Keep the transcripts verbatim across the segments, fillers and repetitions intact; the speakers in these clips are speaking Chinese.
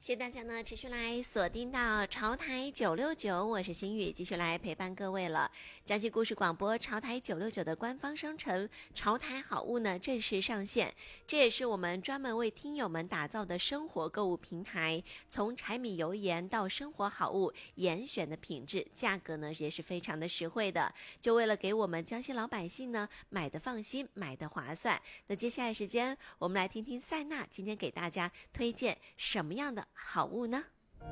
谢谢大家呢，持续来锁定到潮台九六九，我是心雨，继续来陪伴各位了。江西故事广播潮台九六九的官方商城潮台好物呢正式上线，这也是我们专门为听友们打造的生活购物平台，从柴米油盐到生活好物，严选的品质，价格呢也是非常的实惠的，就为了给我们江西老百姓呢买的放心，买的划算。那接下来时间我们来听听塞娜今天给大家推荐什么样的好物呢？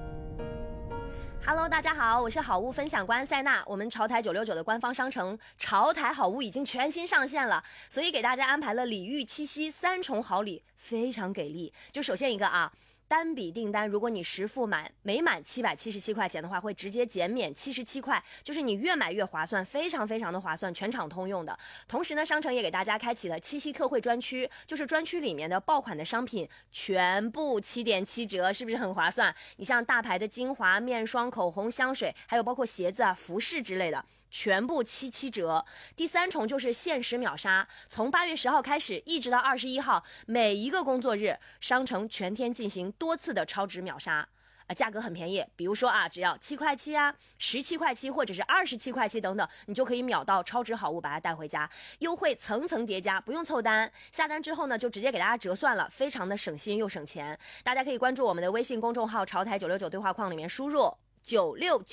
Hello， 大家好，我是好物分享官塞娜。我们潮台九六九的官方商城潮台好物已经全新上线了，所以给大家安排了礼遇七夕三重好礼，非常给力。就首先一个啊，单笔订单，如果你实付满每满七百七十七块钱的话，会直接减免七十七块，就是你越买越划算，非常非常的划算，全场通用的。同时呢，商城也给大家开启了七夕特惠专区，就是专区里面的爆款的商品全部七点七折，是不是很划算？你像大牌的精华、面霜、口红、香水，还有包括鞋子啊、服饰之类的，全部七七折。第三重就是限时秒杀，从八月十号开始一直到二十一号，每一个工作日，商城全天进行多次的超值秒杀。呃，价格很便宜，比如说啊，只要七块七啊、十七块七或者是二十七块七等等，你就可以秒到超值好物，把它带回家。优惠层层叠加，不用凑单，下单之后呢，就直接给大家折算了，非常的省心又省钱。大家可以关注我们的微信公众号“潮台九六九”，对话框里面输入九六九。